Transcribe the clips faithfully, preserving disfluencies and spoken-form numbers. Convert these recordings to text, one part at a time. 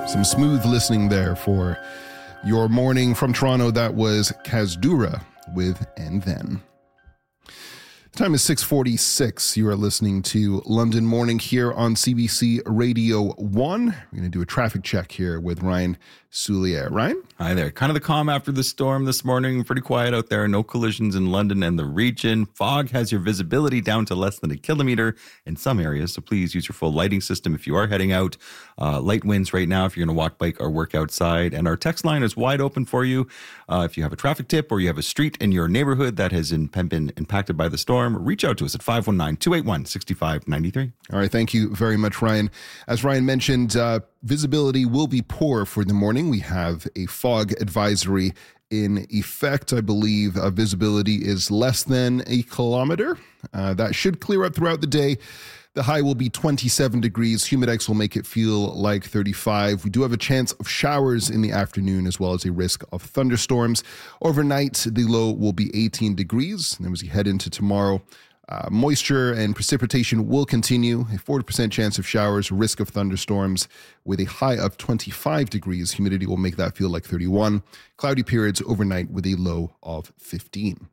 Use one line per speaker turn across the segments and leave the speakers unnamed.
Some smooth listening there for your morning from Toronto. That was Kazdura with And Then. The time is six forty-six. You are listening to London Morning here on C B C Radio one. We're going to do a traffic check here with Ryan Soulier. Ryan?
Hi there. Kind of the calm after the storm this morning. Pretty quiet out there. No collisions in London and the region. Fog has your visibility down to less than a kilometer in some areas, so please use your full lighting system if you are heading out. Uh, light winds right now if you're going to walk, bike, or work outside. And our text line is wide open for you. Uh, if you have a traffic tip or you have a street in your neighborhood that has in, been impacted by the storm, reach out to us at five one nine, two eight one, six five nine three.
All right. Thank you very much, Ryan. As Ryan mentioned, uh, visibility will be poor for the morning. We have a fog advisory in effect. I believe uh, visibility is less than a kilometer. Uh, that should clear up throughout the day. The high will be twenty-seven degrees. Humidex will make it feel like thirty-five. We do have a chance of showers in the afternoon as well as a risk of thunderstorms. Overnight, the low will be eighteen degrees. And then as we head into tomorrow, Uh, moisture and precipitation will continue. A forty percent chance of showers, risk of thunderstorms with a high of twenty-five degrees. Humidity will make that feel like thirty-one. Cloudy periods overnight with a low of fifteen.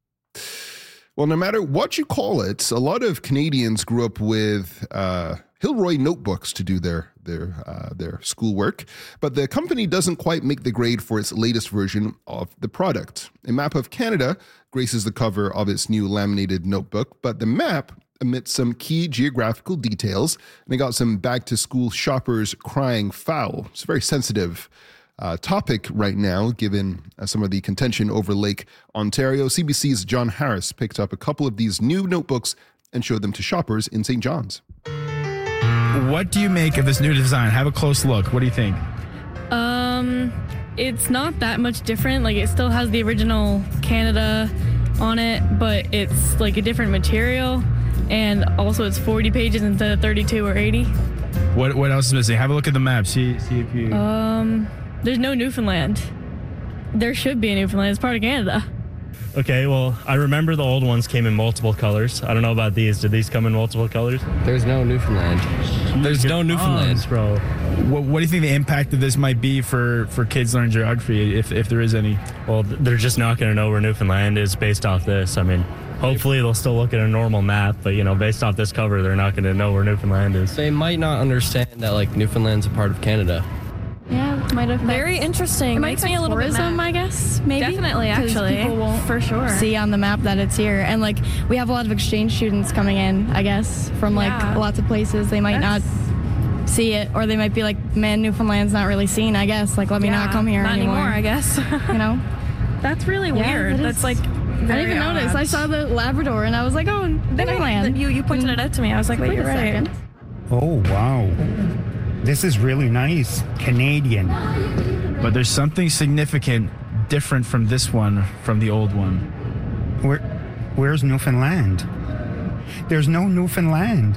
Well, no matter what you call it, a lot of Canadians grew up with uh, Hilroy notebooks to do their their uh, their schoolwork, but the company doesn't quite make the grade for its latest version of the product. A map of Canada graces the cover of its new laminated notebook, but the map omits some key geographical details, and they got some back-to-school shoppers crying foul. It's a very sensitive uh, topic right now, given uh, some of the contention over Lake Ontario. C B C's John Harris picked up a couple of these new notebooks and showed them to shoppers in Saint John's.
What do you make of this new design? Have a close look. What do you think?
Um, it's not that much different. Like, it still has the original Canada on it, but it's like a different material, and also it's forty pages instead of thirty-two or eighty.
What What else is missing? Have a look at the map. See see if you.
Um, there's no Newfoundland. There should be a Newfoundland. It's part of Canada.
Okay, well, I remember the old ones came in multiple colors. I don't know about these. Did these come in multiple colors?
There's no Newfoundland. There's no Newfoundland,
bro.
What, what do you think the impact of this might be for, for kids learning geography, if if there is any?
Well, they're just not going to know where Newfoundland is based off this. I mean, hopefully they'll still look at a normal map, but, you know, based off this cover, they're not going to know where Newfoundland is.
They might not understand that, like, Newfoundland's a part of Canada.
Yeah, might have.
Very interesting.
It might
Makes
affect
me a little
tourism,
bit mad.
I guess. Maybe
Definitely,
'Cause
actually,
people won't
for sure
see on the map that it's here, and like we have a lot of exchange students coming in, I guess, from like
Yeah.
lots of places. They might
That's-
not see it, or they might be like, "Man, Newfoundland's not really seen." I guess, like, let me
Yeah,
not come here
not
anymore.
anymore. I guess.
You know,
That's really
Yeah,
weird.
that
That's
is-
like.
I
very
didn't even notice.
odd.
I saw the Labrador, and I was like, "Oh,
Then I-
Newfoundland."
You you pointed it out to me. I was like,
Wait
wait,
a
you're right.
second.
Oh, wow. This is really nice. Canadian.
But there's something significant different from this one, from the old one.
Where, where's Newfoundland? There's no Newfoundland.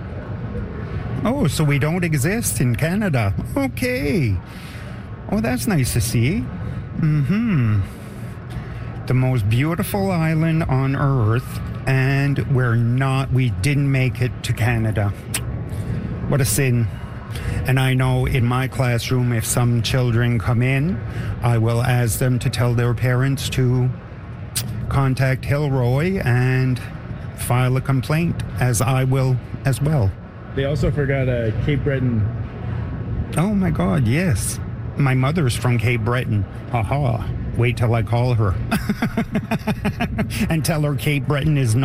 Oh, so we don't exist in Canada. Okay. Oh, that's nice to see. Mm-hmm. The most beautiful island on Earth, and we're not, we didn't make it to Canada. What a sin. And I know in my classroom, if some children come in, I will ask them to tell their parents to contact Hilroy and file a complaint, as I will as well.
They also forgot uh, Cape Breton.
Oh my God, yes. My mother's from Cape Breton. Haha. Wait till I call her and tell her Cape Breton is not